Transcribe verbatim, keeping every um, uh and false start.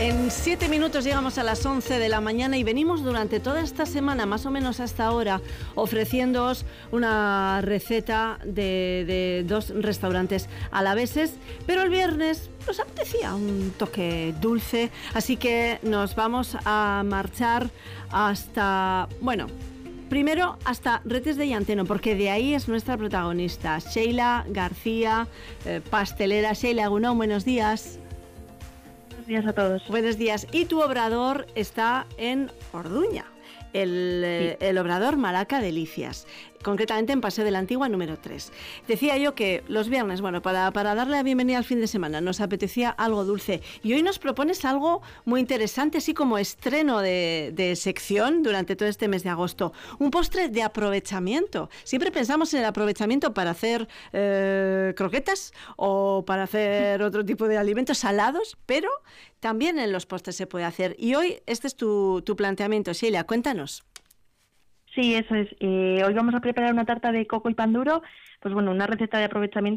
En siete minutos llegamos a las once de la mañana y venimos durante toda esta semana, más o menos hasta ahora, ofreciéndoos una receta de, de dos restaurantes alaveses, pero el viernes nos apetecía un toque dulce, así que nos vamos a marchar hasta, bueno, primero hasta Retes de Llanteno, porque de ahí es nuestra protagonista, Sheila García, eh, pastelera. Sheila Egunon, buenos días. Buenos días a todos. Buenos días. Y tu obrador está en Orduña, el, sí. el obrador Maraca Delicias, concretamente en Paseo de la Antigua número tres. Decía yo que los viernes, bueno, para, para darle la bienvenida al fin de semana, nos apetecía algo dulce. Y hoy nos propones algo muy interesante, así como estreno de, de sección durante todo este mes de agosto. Un postre de aprovechamiento. Siempre pensamos en el aprovechamiento para hacer eh, croquetas o para hacer otro tipo de alimentos salados, pero también en los postres se puede hacer. Y hoy este es tu, tu planteamiento. Sheila, cuéntanos. Sí, eso es. Eh, hoy vamos a preparar una tarta de coco y pan duro, pues bueno, una receta de aprovechamiento